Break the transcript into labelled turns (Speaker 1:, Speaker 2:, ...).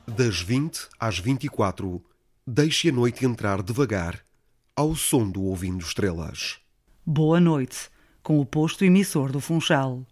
Speaker 1: Das 20 às 24, deixe a noite entrar devagar, ao som do Ouvindo Estrelas.
Speaker 2: Boa noite, com o posto emissor do Funchal.